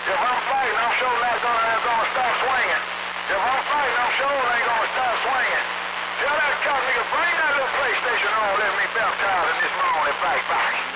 If I'm fighting, I'm sure not gonna stop swinging. If I'm fighting, I'm sure I ain't gonna stop swinging. Tell that cop nigga, bring that little PlayStation on, let me baptize in this morning, back.